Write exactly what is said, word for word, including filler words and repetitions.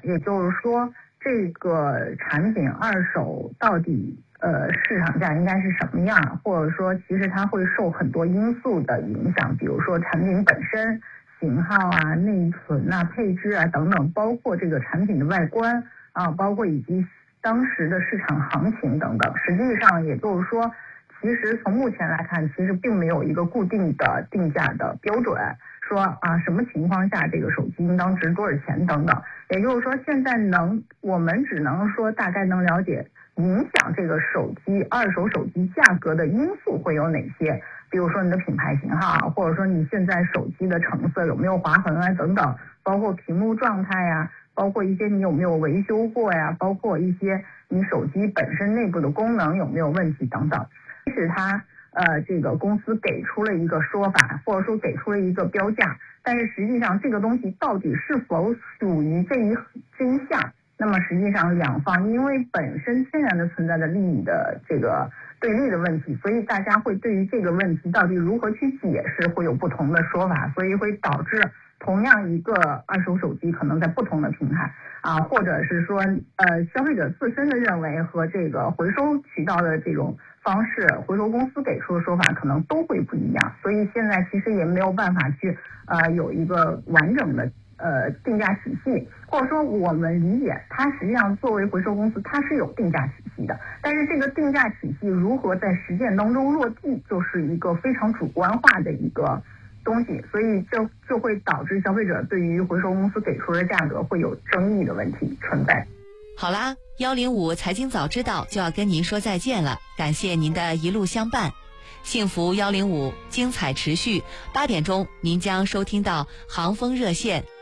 也就是说这个产品二手到底呃市场价应该是什么样，或者说其实它会受很多因素的影响，比如说产品本身、型号啊、内存啊、配置啊等等，包括这个产品的外观啊，包括以及当时的市场行情等等。实际上也就是说，其实从目前来看，其实并没有一个固定的定价的标准，说啊什么情况下这个手机应当值多少钱等等。也就是说，现在能我们只能说大概能了解影响这个手机二手手机价格的因素会有哪些，比如说你的品牌型号，或者说你现在手机的成色有没有划痕啊等等，包括屏幕状态呀，包括一些你有没有维修过呀，包括一些你手机本身内部的功能有没有问题等等。即使它呃这个公司给出了一个说法，或者说给出了一个标价，但是实际上这个东西到底是否属于这一这一项，那么实际上两方因为本身天然的存在的利益的这个对立的问题，所以大家会对于这个问题到底如何去解释会有不同的说法，所以会导致同样一个二手手机可能在不同的平台啊，或者是说呃消费者自身的认为和这个回收渠道的这种方式，回收公司给出的说法可能都会不一样，所以现在其实也没有办法去呃有一个完整的呃定价体系，或者说我们理解它实际上作为回收公司它是有定价体系的，但是这个定价体系如何在实践当中落地，就是一个非常主观化的一个东西，所以就就会导致消费者对于回收公司给出的价格会有争议的问题存在。 好啦，幺零五财经早知道就要跟您说再见了，感谢您的一路相伴。幸福幺零五，精彩持续。八点钟您将收听到航风热线。